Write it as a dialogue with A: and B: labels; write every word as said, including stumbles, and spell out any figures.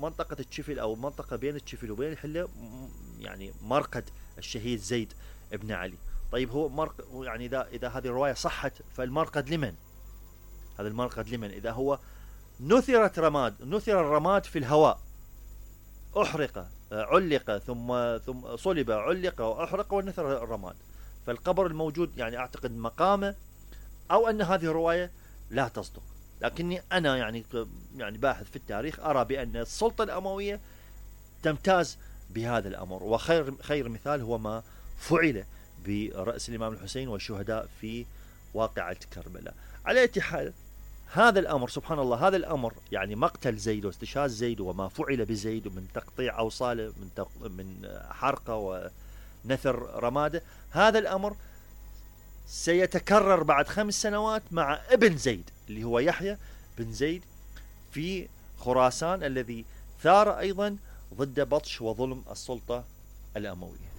A: منطقة الشفل أو منطقة بين الشفل وبين الحلة، يعني مرقد الشهيد زيد بن علي. طيب هو مرق يعني إذا إذا هذه الرواية صحت فالمرقد لمن؟ هذا المرقد لمن؟ إذا هو نثرت رماد، نثر الرماد في الهواء، أحرق علق ثم ثم صلب علق وأحرق ونثر الرماد، فالقبر الموجود يعني أعتقد مقامه، أو أن هذه الرواية لا تصدق. لكني أنا يعني يعني باحث في التاريخ أرى بأن السلطة الأموية تمتاز بهذا الأمر، وخير خير مثال هو ما فعل برأس الإمام الحسين والشهداء في واقعة كربلاء. على أي حال هذا الأمر سبحان الله، هذا الأمر يعني مقتل زيد واستشهاد زيد وما فعل بزيد من تقطيع أوصاله، من تق... من حرقه ونثر رماده، هذا الأمر سيتكرر بعد خمس سنوات مع ابن زيد اللي هو يحيى بن زيد في خراسان، الذي ثار أيضا ضد بطش وظلم السلطة الأموية.